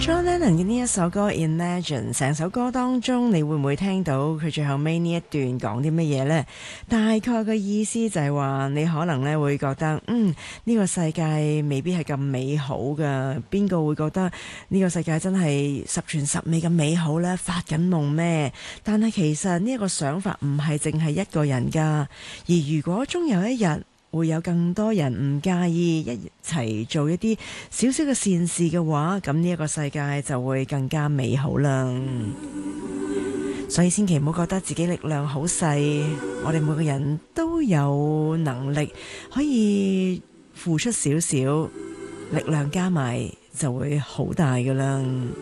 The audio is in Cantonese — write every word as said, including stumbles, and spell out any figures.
John Lennon 嘅呢一首歌 Imagine， 成首歌當中你會唔會聽到佢最後尾呢一段講啲乜嘢呢？大概嘅意思就係話你可能咧會覺得嗯，呢個世界未必係咁美好噶，邊個會覺得呢個世界真係十全十美咁美好呢？發緊夢咩？但係其實呢一個想法唔係淨係一個人噶，而如果終有一日會有更多人唔介意一齊做一啲少少嘅善事嘅話，咁呢一個世界就會更加美好啦。所以千祈唔好覺得自己力量好細，我哋每個人都有能力可以付出少少，力量加埋就會好大㗎啦。